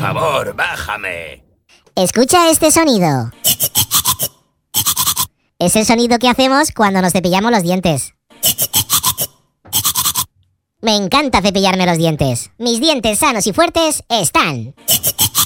favor, bájame. Escucha este sonido. Es el sonido que hacemos cuando nos cepillamos los dientes. Me encanta cepillarme los dientes. Mis dientes sanos y fuertes están.